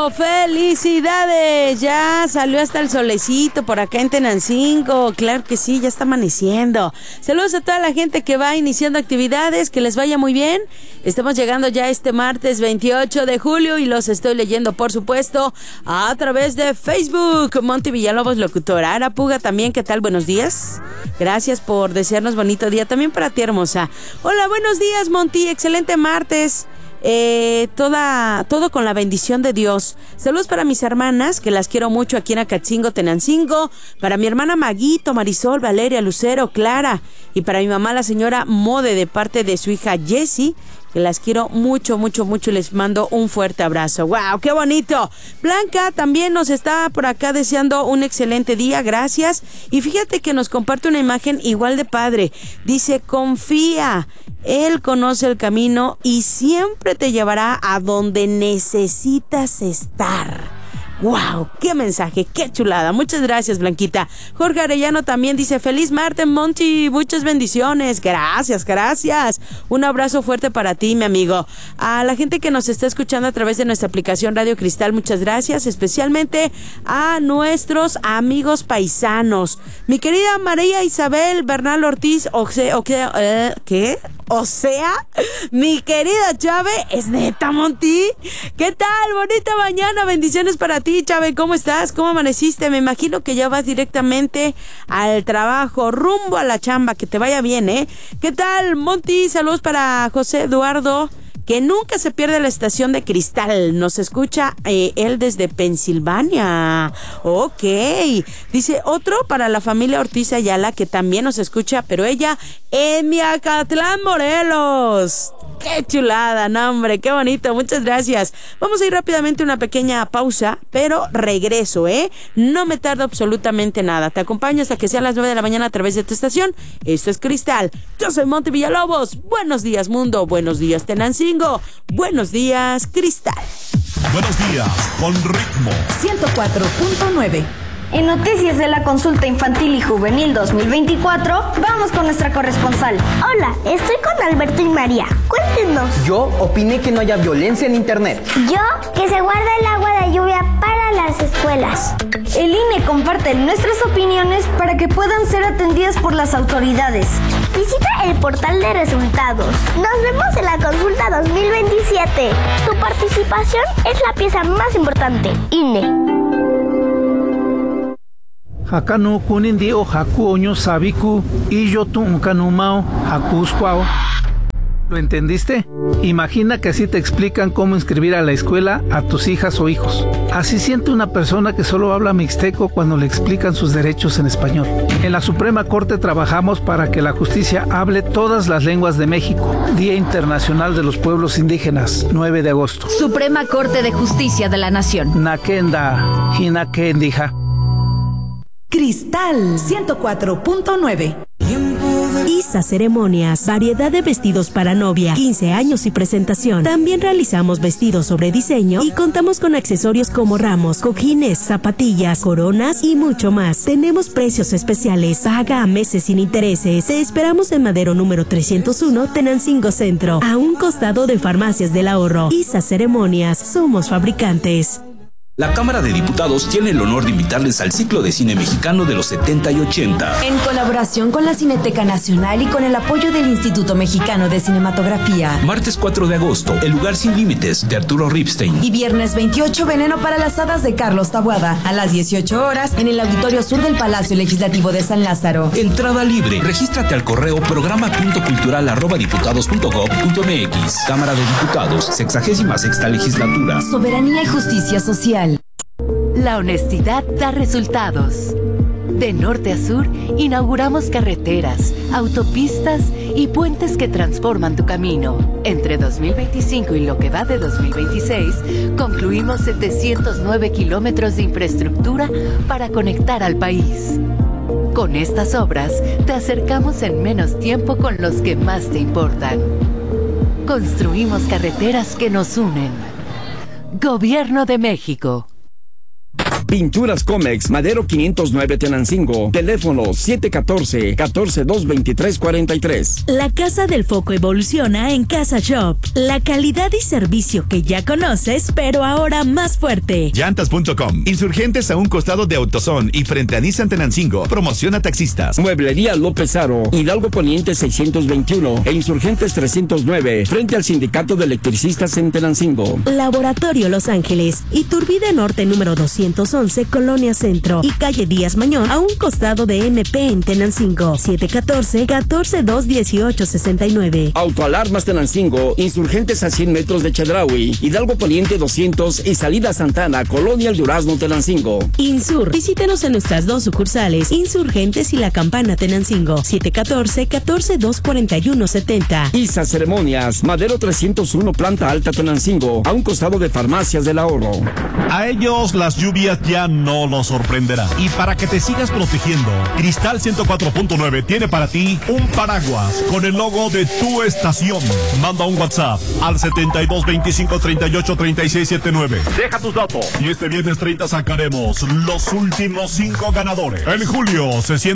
año! ¡Felicidades! Ya salió hasta el solecito por acá en Tenancingo. Claro que sí, ya está amaneciendo. Saludos a toda la gente que va iniciando actividades, que les vaya muy bien. Estamos llegando ya este martes 28 de julio y los estoy leyendo, por supuesto, a través de Facebook. Monty Villalobos, locutora. Arapuga también, ¿qué tal? Buenos días. Gracias por desearnos bonito día. También para ti, hermosa. Hola, buenos días, Monty. Excelente martes. Todo con la bendición de Dios. Saludos para mis hermanas, que las quiero mucho aquí en Acatzingo, Tenancingo. Para mi hermana Maguito, Marisol, Valeria, Lucero, Clara. Y para mi mamá, la señora Mode, de parte de su hija Jessie, que las quiero mucho, mucho, mucho y les mando un fuerte abrazo. ¡Wow! ¡Qué bonito! Blanca también nos está por acá deseando un excelente día, gracias. Y fíjate que nos comparte una imagen igual de padre. Dice, confía, Él conoce el camino y siempre te llevará a donde necesitas estar. ¡Wow! ¡Qué mensaje! ¡Qué chulada! Muchas gracias, Blanquita. Jorge Arellano también dice, feliz martes, Monty, muchas bendiciones. Gracias, gracias. Un abrazo fuerte para ti, mi amigo. A la gente que nos está escuchando a través de nuestra aplicación Radio Cristal, muchas gracias. Especialmente a nuestros amigos paisanos. Mi querida María Isabel Bernal Ortiz, ¿qué? O sea, mi querida Chave, ¿es neta, Monty? ¿Qué tal? Bonita mañana, bendiciones para ti, Chave. ¿Cómo estás? ¿Cómo amaneciste? Me imagino que ya vas directamente al trabajo, rumbo a la chamba. Que te vaya bien, ¿eh? ¿Qué tal, Monty? Saludos para José Eduardo, que nunca se pierde la estación de Cristal. Nos escucha él desde Pensilvania. Ok. Dice otro para la familia Ortiz Ayala, que también nos escucha, pero ella en Miacatlán, Morelos. ¡Qué chulada! No, hombre, qué bonito. Muchas gracias. Vamos a ir rápidamente a una pequeña pausa, pero regreso, ¿eh? No me tardo absolutamente nada. Te acompaño hasta que sean las 9 de la mañana a través de tu estación. Esto es Cristal. Yo soy Monty Villalobos. Buenos días, mundo. Buenos días, Tenancingo. Buenos días, Cristal. Buenos días, con ritmo. 104.9. En noticias de la consulta infantil y juvenil 2024, vamos con nuestra corresponsal. Hola, estoy con Alberto y María. Cuéntenos. Yo opiné que no haya violencia en internet. Yo, que se guarda el agua de lluvia para las escuelas. El INE comparte nuestras opiniones para que puedan ser atendidas por las autoridades. Visita el portal de resultados. Nos vemos en la consulta 2027. Tu participación es la pieza más importante. INE. Hakanu kunindi o haku oño sabiku y yo tu unkanumao hakusquao. ¿Lo entendiste? Imagina que así te explican cómo inscribir a la escuela a tus hijas o hijos. Así siente una persona que solo habla mixteco cuando le explican sus derechos en español. En la Suprema Corte trabajamos para que la justicia hable todas las lenguas de México. Día Internacional de los Pueblos Indígenas, 9 de agosto. Suprema Corte de Justicia de la Nación. Nakenda, hinakendija. Cristal 104.9. ISA Ceremonias, variedad de vestidos para novia, 15 años y presentación. También realizamos vestidos sobre diseño y contamos con accesorios como ramos, cojines, zapatillas, coronas y mucho más. Tenemos precios especiales, paga a meses sin intereses. Te esperamos en Madero número 301, Tenancingo Centro, a un costado de Farmacias del Ahorro. ISA Ceremonias, somos fabricantes. La Cámara de Diputados tiene el honor de invitarles al ciclo de cine mexicano de los 70 y 80. En colaboración con la Cineteca Nacional y con el apoyo del Instituto Mexicano de Cinematografía. Martes 4 de agosto, El lugar sin límites, de Arturo Ripstein. Y viernes 28, Veneno para las hadas, de Carlos Taboada. A las 18 horas, en el Auditorio Sur del Palacio Legislativo de San Lázaro. Entrada libre. Regístrate al correo programa.cultural@diputados.gov.mx. Cámara de Diputados, 66ª legislatura. Soberanía y justicia social. La honestidad da resultados. De norte a sur, inauguramos carreteras, autopistas y puentes que transforman tu camino. Entre 2025 y lo que va de 2026, concluimos 709 kilómetros de infraestructura para conectar al país. Con estas obras, te acercamos en menos tiempo con los que más te importan. Construimos carreteras que nos unen. Gobierno de México. Pinturas Comex, Madero 509 Tenancingo. Teléfono 714-142-2343. La Casa del Foco evoluciona en Casa Shop. La calidad y servicio que ya conoces, pero ahora más fuerte. Llantas.com. Insurgentes a un costado de AutoZone y frente a Nissan Tenancingo. Promociona taxistas. Mueblería López Aro, Hidalgo Poniente 621 e Insurgentes 309, frente al Sindicato de Electricistas en Tenancingo. Laboratorio Los Ángeles, Iturbide Norte número 211, Colonia Centro, y calle Díaz Mañón, a un costado de MP en Tenancingo. 714-142-1869. Autoalarmas Tenancingo, Insurgentes a 100 metros de Chedraui, Hidalgo Poniente 200 y Salida Santana, Colonia El Durazno, Tenancingo. Insur, visítenos en nuestras 2 sucursales, Insurgentes y La Campana, Tenancingo. 714-142-4170. ISA Ceremonias, Madero 301, planta alta, Tenancingo, a un costado de Farmacias del Ahorro. A ellos las lluvias ya no los sorprenderán. Y para que te sigas protegiendo, Cristal 104.9 tiene para ti un paraguas con el logo de tu estación. Manda un WhatsApp al 7225383679. Deja tus datos y este viernes 30 sacaremos los últimos 5 ganadores. En julio se siente